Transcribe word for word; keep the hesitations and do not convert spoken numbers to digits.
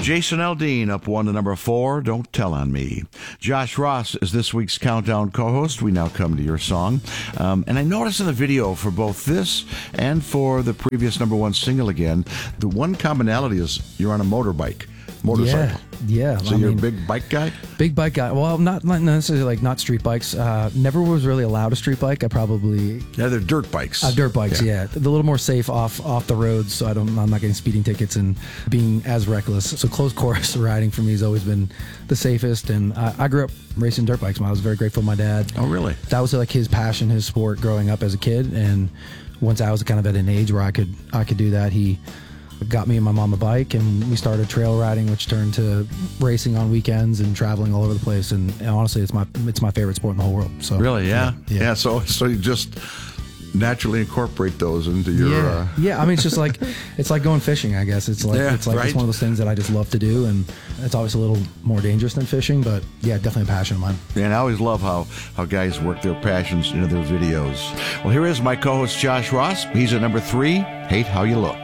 Jason Aldean up one to number four, Don't Tell on Me. Josh Ross is this week's Countdown co-host. We now come to your song. Um, and I noticed in the video for both this and for the previous number one single again, the one commonality is you're on a motorbike. Motorcycle. Yeah, yeah. So I you're mean, a big bike guy? Big bike guy. Well, not, not necessarily like not street bikes. Uh, never was really allowed a street bike. I probably Yeah, they're dirt bikes. uh, dirt bikes. Yeah. Yeah. They're a little more safe off off the roads, so I don't. I'm not getting speeding tickets and being as reckless. So close course riding for me has always been the safest. And I, I grew up racing dirt bikes. I was very grateful to my dad. Oh, really? That was like his passion, his sport growing up as a kid. And once I was kind of at an age where I could I could do that, he got me and my mom a bike, and we started trail riding, which turned to racing on weekends and traveling all over the place. And, and honestly, it's my it's my favorite sport in the whole world. So Really? Yeah. yeah. Yeah. so so you just naturally incorporate those into your. Yeah, Uh, yeah. I mean, it's just like it's like going fishing. I guess it's like Yeah, it's like right. it's one of those things that I just love to do, and it's obviously a little more dangerous than fishing, but yeah, definitely a passion of mine. And I always love how, how guys work their passions into their videos. Well, here is my co-host Josh Ross. He's at number three, Hate How You Look.